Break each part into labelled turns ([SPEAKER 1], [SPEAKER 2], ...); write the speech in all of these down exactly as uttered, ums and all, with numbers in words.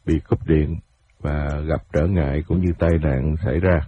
[SPEAKER 1] bị cúp điện và gặp trở ngại cũng như tai nạn xảy ra.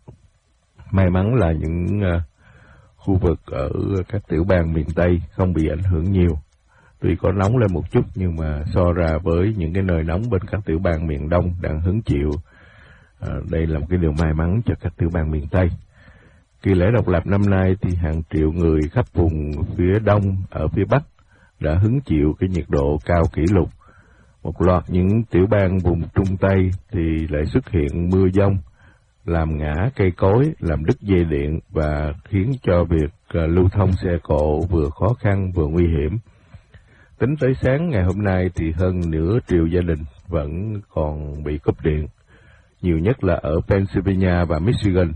[SPEAKER 1] May mắn là những uh, khu vực ở các tiểu bang miền Tây không bị ảnh hưởng nhiều. Tuy có nóng lên một chút nhưng mà so ra với những cái nơi nóng bên các tiểu bang miền Đông đang hứng chịu, uh, đây là một cái điều may mắn cho các tiểu bang miền Tây. Kỳ lễ độc lập năm nay thì hàng triệu người khắp vùng phía Đông ở phía Bắc đã hứng chịu cái nhiệt độ cao kỷ lục. Một loạt những tiểu bang vùng Trung Tây thì lại xuất hiện mưa dông, làm ngã cây cối, làm đứt dây điện và khiến cho việc uh, lưu thông xe cộ vừa khó khăn vừa nguy hiểm. Tính tới sáng ngày hôm nay thì hơn nửa triệu gia đình vẫn còn bị cúp điện, nhiều nhất là ở Pennsylvania và Michigan.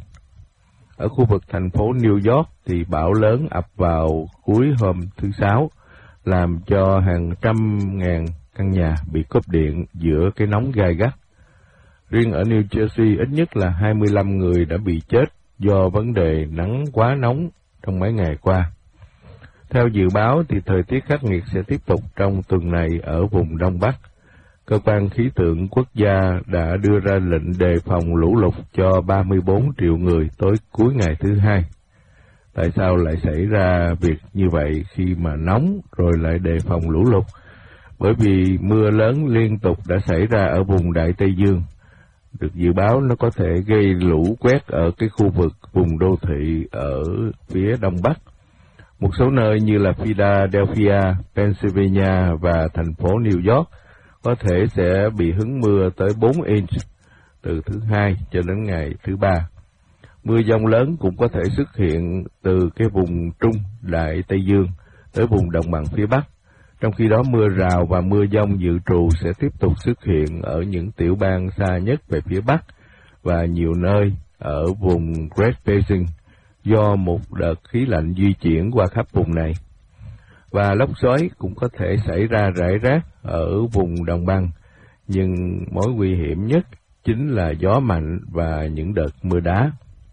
[SPEAKER 1] Ở khu vực thành phố New York thì bão lớn ập vào cuối hôm thứ Sáu, làm cho hàng trăm ngàn căn nhà bị cúp điện giữa cái nóng gai gắt. Riêng ở New Jersey ít nhất là hai mươi lăm người đã bị chết do vấn đề nắng quá nóng trong mấy ngày qua. Theo dự báo thì thời tiết khắc nghiệt sẽ tiếp tục trong tuần này ở vùng Đông Bắc. Cơ quan khí tượng quốc gia đã đưa ra lệnh đề phòng lũ lụt cho ba mươi bốn triệu người tối cuối ngày thứ Hai. Tại sao lại xảy ra việc như vậy khi mà nóng rồi lại đề phòng lũ lụt? Bởi vì mưa lớn liên tục đã xảy ra ở vùng Đại Tây Dương. Được dự báo nó có thể gây lũ quét ở cái khu vực vùng đô thị ở phía Đông Bắc. Một số nơi như là Philadelphia, Pennsylvania và thành phố New York có thể sẽ bị hứng mưa tới bốn inch từ thứ Hai cho đến ngày thứ Ba. Mưa dông lớn cũng có thể xuất hiện từ cái vùng Trung Đại Tây Dương tới vùng đồng bằng phía Bắc. Trong khi đó mưa rào và mưa dông dự trù sẽ tiếp tục xuất hiện ở những tiểu bang xa nhất về phía Bắc và nhiều nơi ở vùng Great Basin do một đợt khí lạnh di chuyển qua khắp vùng này. Và lốc xoáy cũng có thể xảy ra rải rác ở vùng đồng bằng, nhưng mối nguy hiểm nhất chính là gió mạnh và những đợt mưa đá.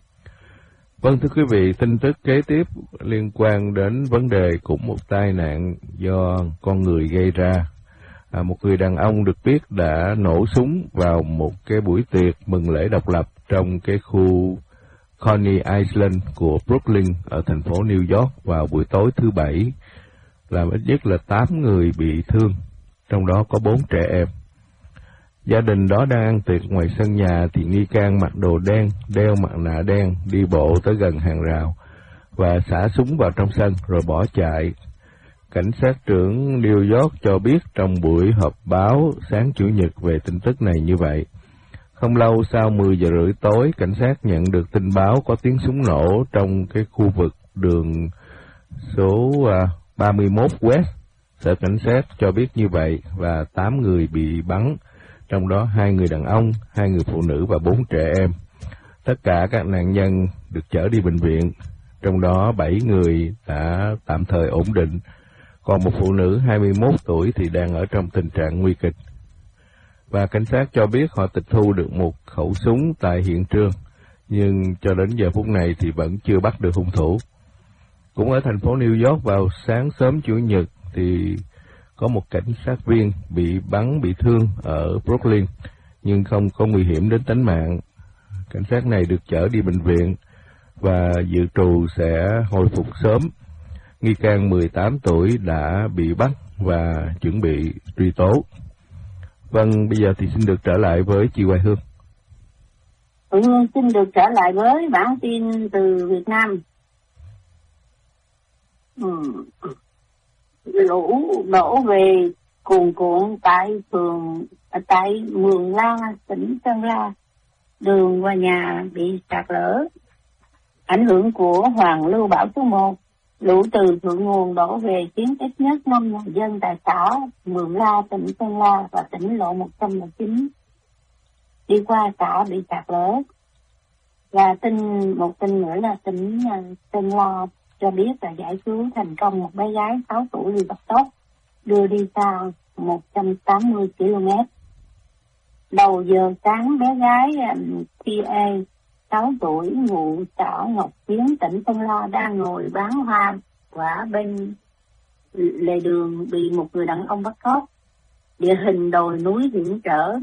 [SPEAKER 1] Vâng, thưa quý vị, tin tức kế tiếp liên quan đến vấn đề cũng một tai nạn do con người gây ra. À, một người đàn ông được biết đã nổ súng vào một cái buổi tiệc mừng lễ độc lập trong cái khu Coney Island của Brooklyn ở thành phố New York vào buổi tối thứ Bảy, làm ít nhất là tám người bị thương, trong đó có bốn trẻ em. Gia đình đó đang ăn tiệc ngoài sân nhà thì nghi can mặc đồ đen, đeo mặt nạ đen, đi bộ tới gần hàng rào và xả súng vào trong sân rồi bỏ chạy. Cảnh sát trưởng New York cho biết trong buổi họp báo sáng Chủ nhật về tin tức này như vậy. Không lâu sau mười giờ rưỡi tối, cảnh sát nhận được tin báo có tiếng súng nổ trong cái khu vực đường số ba mươi mốt West. Sở cảnh sát cho biết như vậy và tám người bị bắn, trong đó hai người đàn ông, hai người phụ nữ và bốn trẻ em. Tất cả các nạn nhân được chở đi bệnh viện, trong đó bảy người đã tạm thời ổn định, còn một phụ nữ hai mươi mốt tuổi thì đang ở trong tình trạng nguy kịch. Và cảnh sát cho biết họ tịch thu được một khẩu súng tại hiện trường, nhưng cho đến giờ phút này thì vẫn chưa bắt được hung thủ. Cũng ở thành phố New York vào sáng sớm Chủ nhật thì có một cảnh sát viên bị bắn bị thương ở Brooklyn, nhưng không có nguy hiểm đến tính mạng. Cảnh sát này được chở đi bệnh viện và dự trù sẽ hồi phục sớm. Nghi can mười tám tuổi đã bị bắt và chuẩn bị truy tố. Vâng, bây giờ thì xin được trở lại với chị Hoài Hương.
[SPEAKER 2] Ừ, xin được trở lại với bản tin từ Việt Nam. Ừ. Lũ đổ về cuồn cuộn tại phường tại Mường La, tỉnh Sơn La. Đường và nhà bị sạt lở. Ảnh hưởng của hoàn lưu bão số một, lũ từ thượng nguồn đổ về khiến ít nhất năm nhà dân tại xã Mường La, tỉnh Sơn La và tỉnh lộ một trăm lẻ chín đi qua xã bị sạt lở. Và tin một tin nữa là tỉnh Sơn La cho biết là giải cứu thành công một bé gái sáu tuổi bị bắt cóc, đưa đi xa một trăm tám mươi ki lô mét. Đầu giờ sáng, bé gái T A sáu tuổi ngụ xã Ngọc Chiến, tỉnh Sơn La đang ngồi bán hoa quả bên lề đường bị một người đàn ông bắt cóc. Địa hình đồi núi hiểm trở